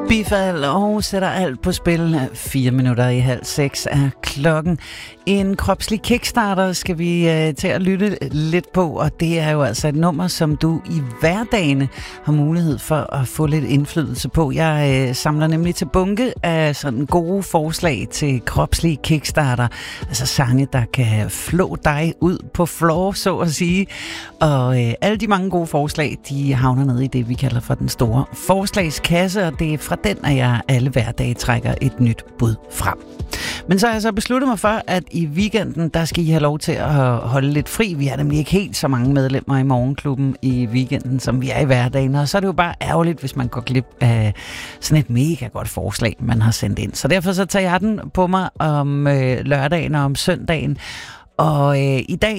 Bifald og sætter alt på spil. 4 minutter i 5:30 er klokken. En kropslig kickstarter skal vi til at lytte lidt på, og det er jo altså et nummer, som du i hverdagene har mulighed for at få lidt indflydelse på. Jeg samler nemlig til bunke af sådan gode forslag til kropslige kickstarter, altså sange, der kan flå dig ud på floor, så at sige. Og alle de mange gode forslag, de havner ned i det, vi kalder for den store forslagskasse, og det er fra den, at jeg alle hverdage trækker et nyt bud frem. Men så har jeg så besluttet mig for, at i weekenden, der skal I have lov til at holde lidt fri. Vi er nemlig ikke helt så mange medlemmer i Morgenklubben i weekenden, som vi er i hverdagen. Og så er det jo bare ærgerligt, hvis man går glip af sådan et mega godt forslag, man har sendt ind. Så derfor så tager jeg den på mig om lørdagen og om søndagen. Og i dag,